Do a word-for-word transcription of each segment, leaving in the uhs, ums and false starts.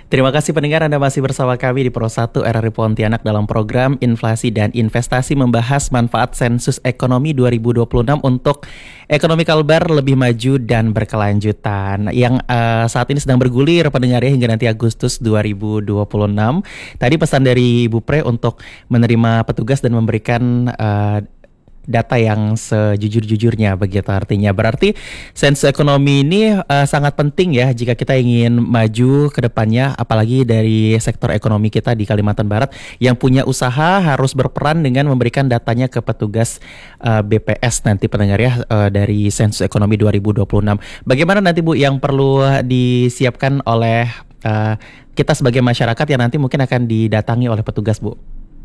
Terima kasih pendengar, Anda masih bersama kami di Pro satu R R I Pontianak dalam program Inflasi dan Investasi, membahas manfaat sensus ekonomi dua ribu dua puluh enam untuk ekonomi Kalbar lebih maju dan berkelanjutan yang uh, saat ini sedang bergulir pendengar ya, hingga nanti Agustus dua ribu dua puluh enam. Tadi pesan dari Ibu Pre untuk menerima petugas dan memberikan uh, data yang sejujur-jujurnya, begitu artinya. Berarti sensus ekonomi ini uh, sangat penting ya jika kita ingin maju ke depannya, apalagi dari sektor ekonomi kita di Kalimantan Barat yang punya usaha harus berperan dengan memberikan datanya ke petugas uh, B P S nanti pendengar ya, uh, dari sensus ekonomi dua ribu dua puluh enam. Bagaimana nanti Bu yang perlu disiapkan oleh uh, kita sebagai masyarakat yang nanti mungkin akan didatangi oleh petugas, Bu?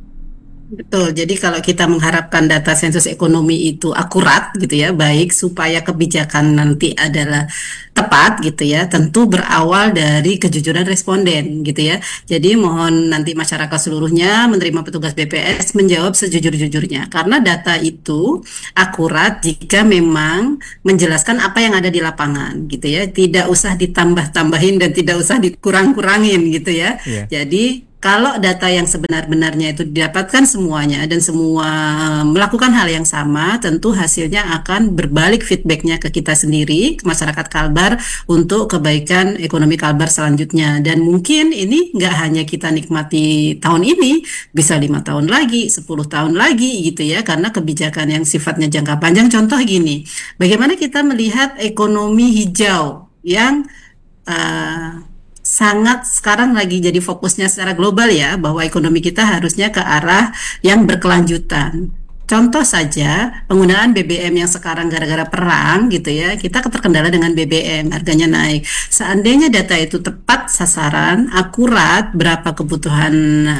Betul, jadi kalau kita mengharapkan data sensus ekonomi itu akurat gitu ya, baik supaya kebijakan nanti adalah tepat gitu ya, tentu berawal dari kejujuran responden gitu ya. Jadi mohon nanti masyarakat seluruhnya menerima petugas B P S menjawab sejujur-jujurnya, karena data itu akurat jika memang menjelaskan apa yang ada di lapangan gitu ya, tidak usah ditambah-tambahin dan tidak usah dikurang-kurangin gitu ya. Iya. Jadi kalau data yang sebenar-benarnya itu didapatkan semuanya dan semua melakukan hal yang sama, tentu hasilnya akan berbalik feedbacknya ke kita sendiri, ke masyarakat Kalbar, untuk kebaikan ekonomi Kalbar selanjutnya. Dan mungkin ini nggak hanya kita nikmati tahun ini, bisa lima tahun lagi, sepuluh tahun lagi gitu ya, karena kebijakan yang sifatnya jangka panjang. Contoh gini, bagaimana kita melihat ekonomi hijau yang uh, sangat sekarang lagi jadi fokusnya secara global ya, bahwa ekonomi kita harusnya ke arah yang berkelanjutan. Contoh saja penggunaan B B M yang sekarang gara-gara perang gitu ya, kita terkendala dengan B B M, harganya naik. Seandainya data itu tepat sasaran, akurat berapa kebutuhan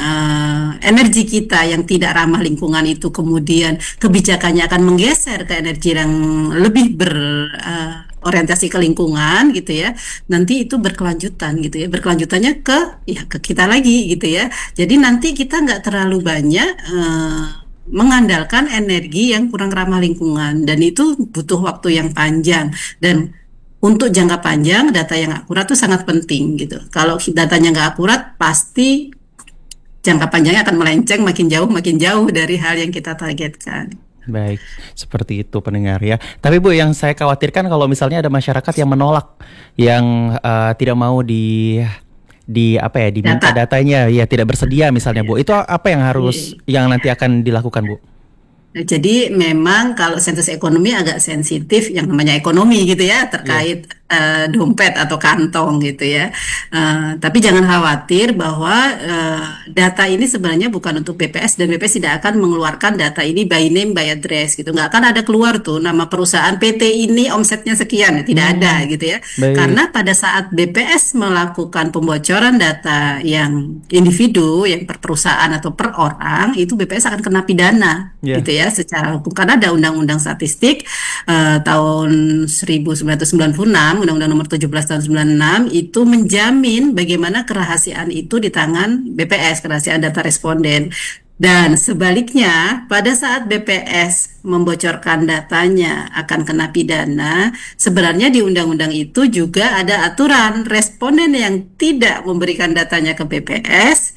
uh, energi kita yang tidak ramah lingkungan itu, kemudian kebijakannya akan menggeser ke energi yang lebih ber uh, orientasi ke lingkungan gitu ya, nanti itu berkelanjutan gitu ya, berkelanjutannya ke ya ke kita lagi gitu ya. Jadi nanti kita nggak terlalu banyak uh, mengandalkan energi yang kurang ramah lingkungan, dan itu butuh waktu yang panjang. Dan untuk jangka panjang data yang akurat itu sangat penting gitu. Kalau datanya nggak akurat, pasti jangka panjangnya akan melenceng makin jauh makin jauh dari hal yang kita targetkan. Baik, seperti itu pendengar ya. Tapi Bu, yang saya khawatirkan kalau misalnya ada masyarakat yang menolak, yang uh, tidak mau di di apa ya, diminta Data. datanya, ya tidak bersedia misalnya Bu. Itu apa yang harus, Iya. yang nanti akan dilakukan Bu? Nah, jadi memang kalau sensus ekonomi agak sensitif yang namanya ekonomi gitu ya, Iya. terkait uh, dompet atau kantong gitu ya. Uh, tapi jangan khawatir bahwa uh, data ini sebenarnya bukan untuk B P S, dan B P S tidak akan mengeluarkan data ini by name by address gitu. Nggak akan ada keluar tuh nama perusahaan P T ini omsetnya sekian, tidak ada Hmm, gitu ya. baik. Karena pada saat B P S melakukan pembocoran data yang individu, yang per perusahaan atau per orang, itu B P S akan kena pidana Ya. gitu ya, secara hukum, karena ada undang-undang statistik uh, tahun seribu sembilan ratus sembilan puluh enam, undang-undang nomor tujuh belas tahun sembilan puluh enam, itu menjamin bagaimana kerahasiaan itu di tangan B P S, kerahasiaan data responden. Dan sebaliknya, pada saat B P S membocorkan datanya akan kena pidana, sebenarnya di undang-undang itu juga ada aturan responden yang tidak memberikan datanya ke B P S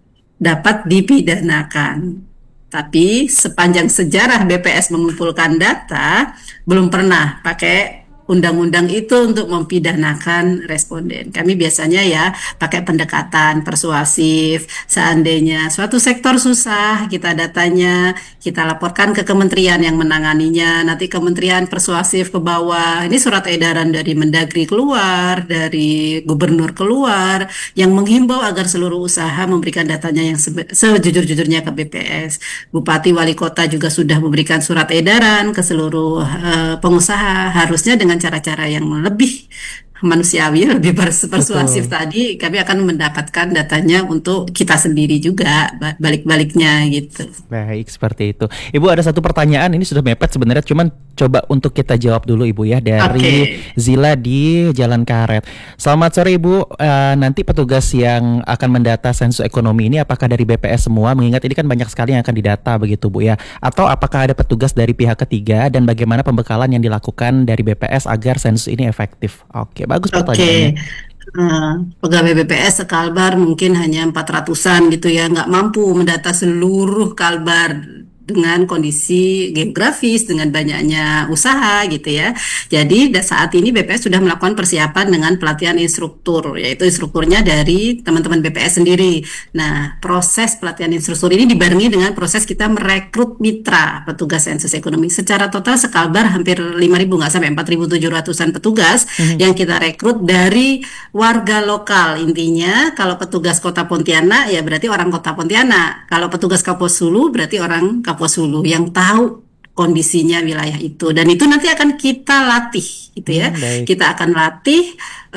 dapat dipidanakan. Tapi sepanjang sejarah B P S mengumpulkan data, belum pernah pakai undang-undang itu untuk mempidanakan responden. Kami biasanya ya pakai pendekatan persuasif. Seandainya suatu sektor susah, kita datanya, kita laporkan ke kementerian yang menanganinya. Nanti kementerian persuasif ke bawah. Ini surat edaran dari Mendagri keluar, dari gubernur keluar, yang menghimbau agar seluruh usaha memberikan datanya yang sebe- sejujur-jujurnya ke B P S. Bupati wali kota juga sudah memberikan surat edaran ke seluruh uh, pengusaha, harusnya dengan cara-cara yang lebih manusiawi, lebih persuasif Betul. tadi, kami akan mendapatkan datanya untuk kita sendiri juga, balik-baliknya gitu. Baik, seperti itu. Ibu, ada satu pertanyaan, ini sudah mepet sebenarnya, cuman coba untuk kita jawab dulu Ibu ya, Oke. dari Zila di Jalan Karet. Selamat sore Ibu. Eh, nanti petugas yang akan mendata sensus ekonomi ini apakah dari B P S semua? Mengingat ini kan banyak sekali yang akan didata begitu Bu ya. Atau apakah ada petugas dari pihak ketiga, dan bagaimana pembekalan yang dilakukan dari B P S agar sensus ini efektif? Oke, bagus Oke, pertanyaannya. Eh, pegawai B P S sekalbar mungkin hanya empat ratusan gitu ya, nggak mampu mendata seluruh kalbar dengan kondisi geografis, dengan banyaknya usaha gitu ya. Jadi da- saat ini B P S sudah melakukan persiapan dengan pelatihan instruktur, yaitu instrukturnya dari teman-teman B P S sendiri. Nah, proses pelatihan instruktur ini dibarengi dengan proses kita merekrut mitra petugas sensus ekonomi. Secara total sekalbar hampir lima ribu, nggak sampai empat ribu tujuh ratusan petugas Mhm. yang kita rekrut dari warga lokal. Intinya kalau petugas Kota Pontianak ya berarti orang Kota Pontianak. Kalau petugas Kapuasulu berarti orang Kapuasulu yang tahu kondisinya wilayah itu. Dan itu nanti akan kita latih gitu ya. Hmm, baik. Kita akan latih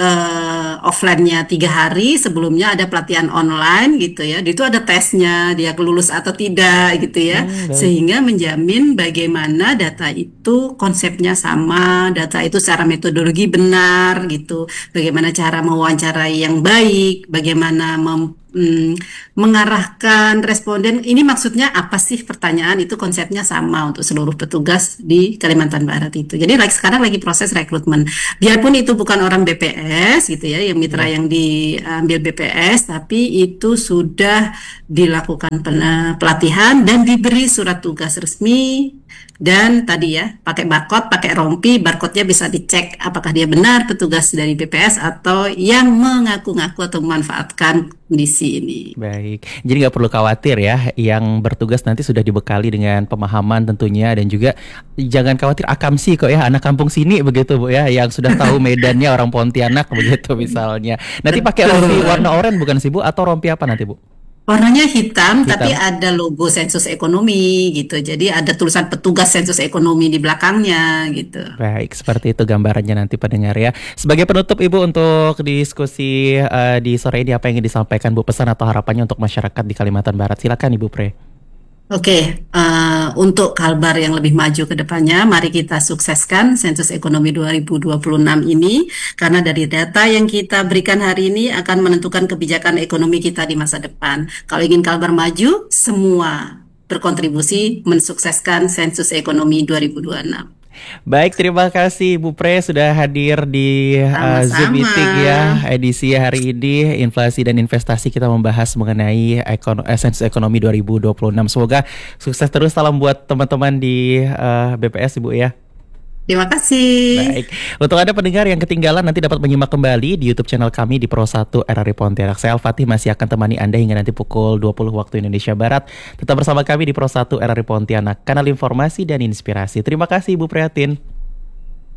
eh, offline-nya tiga hari, sebelumnya ada pelatihan online gitu ya. Itu ada tesnya, dia lulus atau tidak gitu ya. Hmm, baik. Sehingga menjamin bagaimana data itu konsepnya sama, data itu secara metodologi benar gitu, bagaimana cara mewawancarai yang baik, bagaimana mem- mm, mengarahkan responden. Ini maksudnya apa sih pertanyaan, itu konsepnya sama untuk seluruh petugas di Kalimantan Barat itu. Jadi like, sekarang lagi proses rekrutmen. Biarpun itu bukan orang B P S gitu ya, yang mitra Iya. yang diambil B P S, tapi itu sudah dilakukan pen- pelatihan dan diberi surat tugas resmi. Dan tadi ya, pakai barcode, pakai rompi, barcode-nya bisa dicek apakah dia benar petugas dari B P S atau yang mengaku-ngaku atau memanfaatkan kondisi ini. Baik, jadi nggak perlu khawatir ya, yang bertugas nanti sudah dibekali dengan pemahaman tentunya dan juga jangan khawatir akamsi kok ya, anak kampung sini begitu Bu ya, yang sudah tahu medannya orang Pontianak begitu misalnya. Nanti pakai rompi Betul. warna oranye bukan sih Bu, atau rompi apa nanti Bu? Warnanya hitam, tapi Hitam. ada logo sensus ekonomi gitu. Jadi ada tulisan petugas sensus ekonomi di belakangnya gitu. Baik, seperti itu gambarannya nanti pendengar ya. Sebagai penutup Ibu untuk diskusi eh, di sore ini apa yang ingin disampaikan Bu, pesan atau harapannya untuk masyarakat di Kalimantan Barat? Silakan Ibu Pre. Oke, eh, untuk Kalbar yang lebih maju ke depannya, mari kita sukseskan sensus ekonomi dua ribu dua puluh enam ini, karena dari data yang kita berikan hari ini akan menentukan kebijakan ekonomi kita di masa depan. Kalau ingin Kalbar maju, semua berkontribusi mensukseskan sensus ekonomi dua ribu dua puluh enam. Baik, terima kasih Bu Pre sudah hadir di uh, Zoom Sama-sama. meeting ya edisi hari ini inflasi dan investasi, kita membahas mengenai ekono, eh, sensus ekonomi dua ribu dua puluh enam. Semoga sukses terus, salam buat teman-teman di uh, B P S Ibu ya. Terima kasih. Baik, untuk Anda pendengar yang ketinggalan nanti dapat menyimak kembali di YouTube channel kami di Pro satu R R I Pontianak. Saya Al-Fatih masih akan temani Anda hingga nanti pukul dua puluh waktu Indonesia Barat. Tetap bersama kami di Pro satu R R I Pontianak, kanal informasi dan inspirasi. Terima kasih Ibu Prihatin.